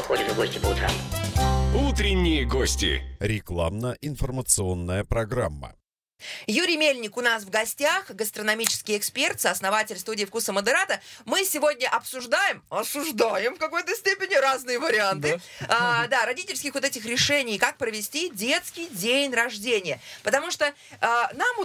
ходишь в гости по утрам. Утренние гости. Рекламно-информационная программа. Юрий Мельник у нас в гостях, гастрономический эксперт, сооснователь студии «Вкуса Модерата». Мы сегодня осуждаем в какой-то степени разные варианты родительских вот этих решений, как провести детский день рождения. Потому что нам